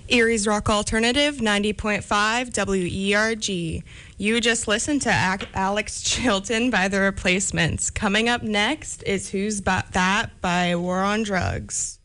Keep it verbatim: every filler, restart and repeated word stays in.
Erie's Rock Alternative, ninety point five W E R G. You just listened to Ac- Alex Chilton by The Replacements. Coming up next is Who's Ba- That by War on Drugs.